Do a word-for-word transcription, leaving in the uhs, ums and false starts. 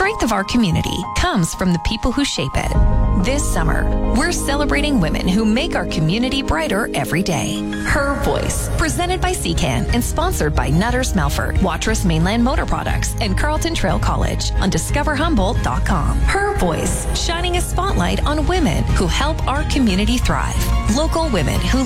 strength of our community comes from the people who shape it. This summer, we're celebrating women who make our community brighter every day. Her Voice, presented by C CAN and sponsored by Nutters Melford, Watrous Mainland Motor Products, and Carlton Trail College on discover humboldt dot com. Her Voice, shining a spotlight on women who help our community thrive. Local women who